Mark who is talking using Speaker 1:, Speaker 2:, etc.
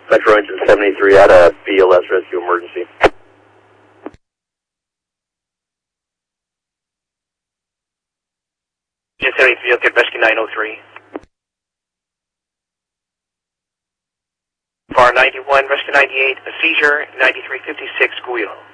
Speaker 1: Metro Engine 73 out of BLS Rescue Emergency.
Speaker 2: Engine 73, okay, Rescue 903. FAR 91, Rescue 98, a seizure, 9356, Guyo.